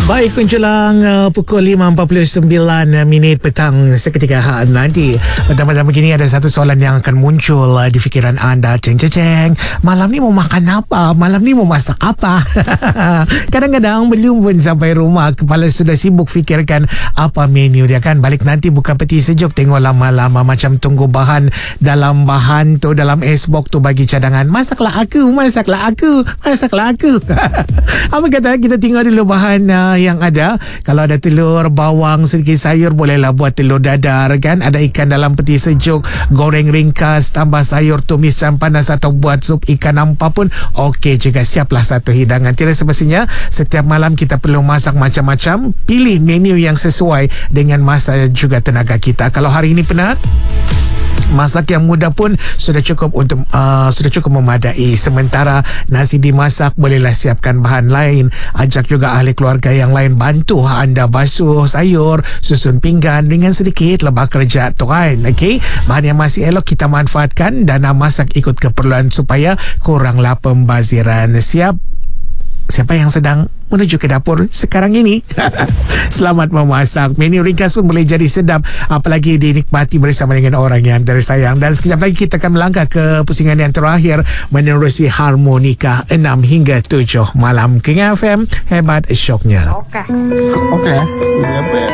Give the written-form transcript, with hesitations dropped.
Baik, menjelang pukul 5.49 petang seketika nanti. Pertama-tama begini ada satu soalan yang akan muncul di fikiran anda. Ceng-ceng, malam ni mau makan apa? Malam ni mau masak apa? Kadang-kadang belum pun sampai rumah, kepala sudah sibuk fikirkan apa menu dia kan. Balik nanti buka peti sejuk, tengok lama-lama macam tunggu bahan dalam dalam esbok tu bagi cadangan. Masaklah aku. Apa kata kita tinggal dulu bahan yang ada. Kalau ada telur, bawang, sedikit sayur, bolehlah buat telur dadar kan. Ada ikan dalam peti sejuk, goreng ringkas, tambah sayur tumisan panas atau buat sup ikan apa pun okey juga. Siaplah satu hidangan. Tidak semestinya setiap malam kita perlu masak macam-macam. Pilih menu yang sesuai dengan masa juga tenaga kita. Kalau hari ini penat, masak yang mudah pun sudah cukup memadai. Sementara nasi dimasak, bolehlah siapkan bahan lain. Ajak juga ahli keluarga yang lain bantu anda basuh sayur, susun pinggan dengan sedikit lebah kerja tu kan. Okey, bahan yang masih elok kita manfaatkan. Dana masak ikut keperluan supaya kuranglah pembaziran. Siapa yang sedang menuju ke dapur sekarang ini? Selamat memasak. Menu ringkas pun boleh jadi sedap, apalagi dinikmati bersama dengan orang yang tersayang. Dan sekejap lagi kita akan melangkah ke pusingan yang terakhir menerusi Harmonika 6 hingga 7 malam. King FM, hebat syoknya. Okey.